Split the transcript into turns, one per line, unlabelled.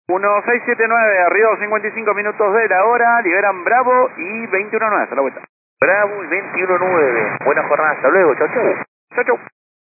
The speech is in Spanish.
1679, arriba 55 minutos de la hora, liberan Bravo y 21-9, hasta la vuelta.
Bravo y 21-9. Buena jornada, hasta luego, chau chau.
Chau, chau.